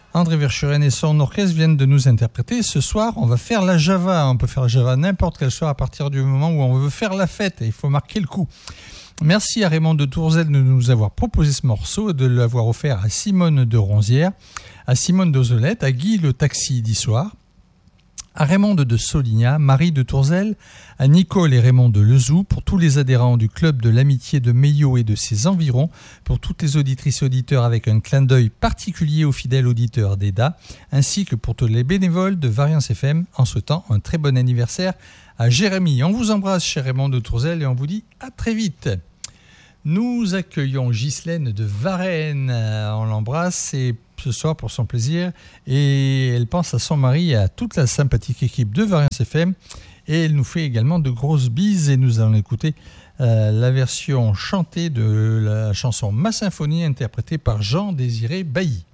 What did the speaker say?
André Verschuren et son orchestre viennent de nous interpréter. Ce soir, on va faire la Java. On peut faire la Java n'importe quel soir à partir du moment où on veut faire la fête et il faut marquer le coup. Merci à Raymond de Tourzel de nous avoir proposé ce morceau et de l'avoir offert à Simone de Ronzière, à Simone d'Ozelette, à Guy le taxi d'Issoire, à Raymond de Solignat, Marie de Tourzel, à Nicole et Raymond de Lezou, pour tous les adhérents du club de l'amitié de Meillot et de ses environs, pour toutes les auditrices et auditeurs avec un clin d'œil particulier aux fidèles auditeurs d'EDA, ainsi que pour tous les bénévoles de Variance FM, en souhaitant un très bon anniversaire à Jérémy. On vous embrasse, cher Raymond de Tourzel, et on vous dit à très vite. Nous accueillons Ghislaine de Varennes, on l'embrasse et ce soir pour son plaisir, et elle pense à son mari et à toute la sympathique équipe de Variance FM, et elle nous fait également de grosses bises, et nous allons écouter la version chantée de la chanson Ma Symphonie interprétée par Jean-Désiré Bailly.